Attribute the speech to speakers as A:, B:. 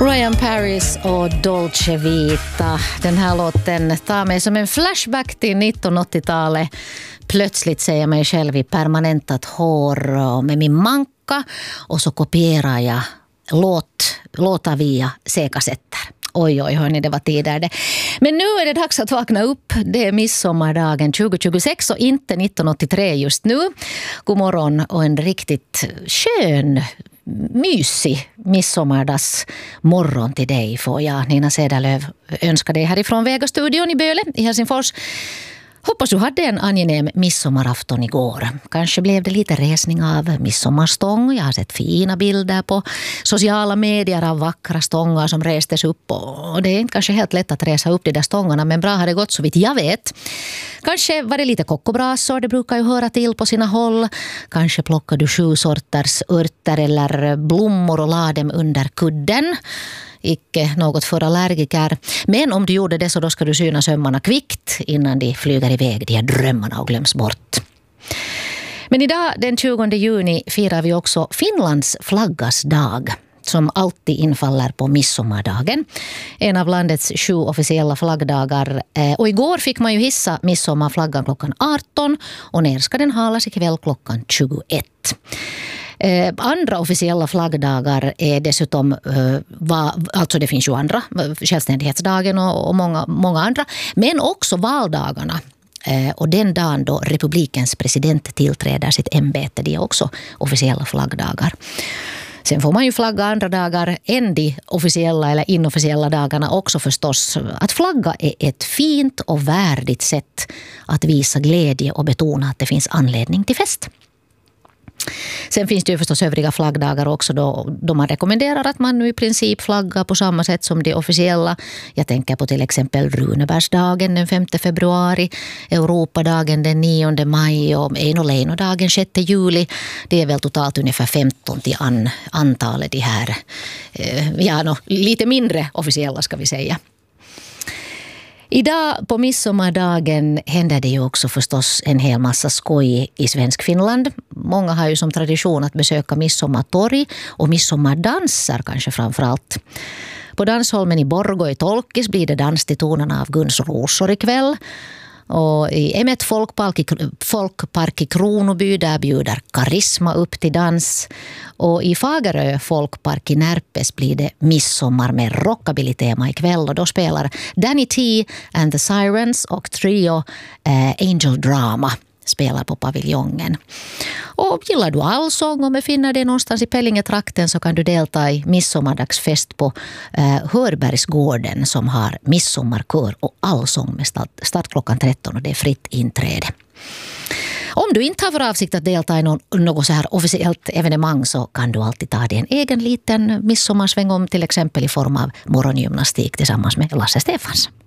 A: Ryan Paris och Dolce Vita. Den här låten tar mig som en flashback till 1980-talet. Plötsligt ser jag mig själv i permanentat hår med min manka och så kopierar jag låtar via C-kassetter. Oj, hörni, det var tidigare det. Men nu är det dags att vakna upp. Det är midsommardagen 2026 och inte 1983 just nu. God morgon och en riktigt skön, mysig midsommardags morgon till dig får jag, Nina Cederlöv, önska dig härifrån Vega-studion i Böle i Helsingfors. Hoppas du hade en angenäm midsommarafton igår. Kanske blev det lite resning av midsommarstång. Jag har sett fina bilder på sociala medier av vackra stångar som restes upp. Och det är inte kanske helt lätt att resa upp de där stångarna, men bra har det gått så vitt jag vet. Kanske var det lite kokkobrasor, det brukar ju höra till på sina håll. Kanske plockade du 7 sorters örter eller blommor och la dem under kudden. Icke något för allergiker. Men om du gjorde det så då ska du syna sömmarna kvickt innan de flyger iväg, de här drömmarna, och glöms bort. Men idag den 20 juni firar vi också Finlands flaggas dag, som alltid infaller på midsommardagen. En av landets 7 officiella flaggdagar. Och igår fick man ju hissa midsommarflaggan klockan 18 och ner ska den halas ikväll klockan 21. Andra officiella flaggdagar är dessutom, alltså det finns ju andra, självständighetsdagen och många andra, men också valdagarna. Och den dagen då republikens president tillträder sitt ämbete, det är också officiella flaggdagar. Sen får man ju flagga andra dagar än de officiella eller inofficiella dagarna också förstås. Att flagga är ett fint och värdigt sätt att visa glädje och betona att det finns anledning till fest. Sen finns det ju förstås övriga flaggdagar också då man rekommenderar att man nu i princip flaggar på samma sätt som de officiella. Jag tänker på till exempel Runebergsdagen den 5 februari, Europadagen den 9 maj och Eino Leino-dagen 6 juli. Det är väl totalt ungefär 15 till antalet de här, lite mindre officiella ska vi säga. Idag på midsommardagen händer det ju också förstås en hel massa skoj i svensk Finland. Många har ju som tradition att besöka midsommartorg och midsommardanser kanske framförallt. På Dansholmen i Borgå i Tolkis blir det dans till tonerna av Guns rosor ikväll. Och i Emmet folkpark i Kronoby där bjuder Karisma upp till dans. Och i Fagerö folkpark i Närpes blir det midsommar med rockabilly-tema ikväll. Och då spelar Danny T and the Sirens och trio Angel Drama spelar på paviljongen. Och gillar du allsång och befinner dig någonstans i Pellingetrakten så kan du delta i midsommardagsfest på Hörbergsgården som har midsommarkör och allsång med start klockan 13 och det är fritt inträde. Om du inte har för avsikt att delta i något så här officiellt evenemang så kan du alltid ta dig en egen liten midsommarsväng om till exempel i form av morgongymnastik tillsammans med Lasse Stefans.